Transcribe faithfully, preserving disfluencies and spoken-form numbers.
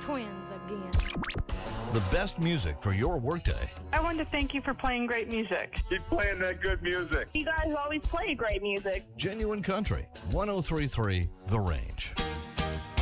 twins again. The best music for your workday. I wanted to thank you for playing great music. Keep playing that good music. You guys always play great music. Genuine Country, one oh three point three The Range.